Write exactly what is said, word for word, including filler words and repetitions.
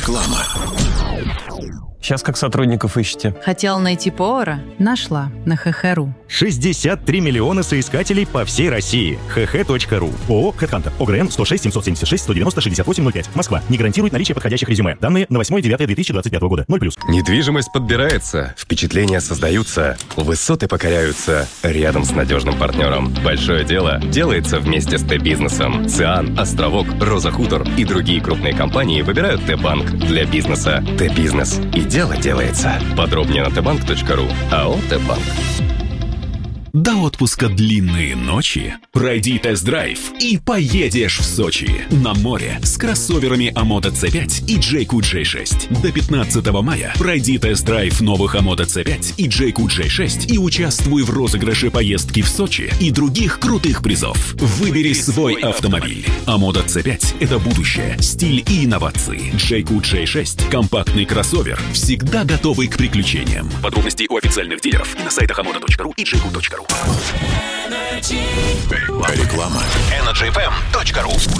Реклама. Сейчас как сотрудников ищете? Хотела найти повара? Нашла на ха ха точка ру. шестьдесят три миллиона соискателей по всей России. ха ха точка ру. ООО «Хэдхантер». ОГРН сто шесть семьсот семьдесят шесть сто девяносто шестьдесят восемь ноль пять. Москва. Не гарантирует наличие подходящих резюме. Данные на восьмое девятое две тысячи двадцать пятого года. ноль плюс. Недвижимость подбирается, впечатления создаются, высоты покоряются рядом с надежным партнером. Большое дело делается вместе с Т-бизнесом. ЦИАН, Островок, Роза Хутор и другие крупные компании выбирают Т-банк для бизнеса. Т-бизнес. И дело делается. Подробнее на тэ банк точка ру. АО «Т-банк». До отпуска длинные ночи. Пройди тест-драйв и поедешь в Сочи. На море с кроссоверами Амода си пять и Джейку джей шесть. До пятнадцатого мая пройди тест-драйв новых Амода си пять и Джейку джей шесть и участвуй в розыгрыше поездки в Сочи и других крутых призов. Выбери свой автомобиль. Амода си пять – это будущее, стиль и инновации. Джейку джей шесть – компактный кроссовер, всегда готовый к приключениям. Подробности у официальных дилеров и на сайтах амода точка ру и джейку точка ру. Реклама. энерджи эф эм точка ру.